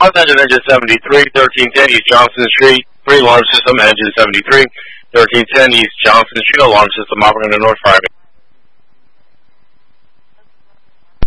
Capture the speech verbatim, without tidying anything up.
Attention engine seventy-three, thirteen ten East Johnson Street, pre-alarm system, engine seventy-three, thirteen ten East Johnson Street, alarm system operating on North Friday.